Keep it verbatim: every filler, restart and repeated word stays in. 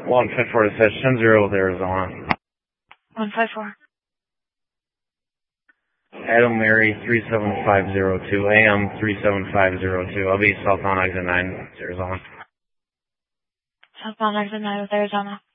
one five four to Session ten zero with Arizona. one five four. Adam Mary three seven five zero two, A M three seven five zero two. I'll be southbound exit nine, Arizona. Southbound exit nine with Arizona.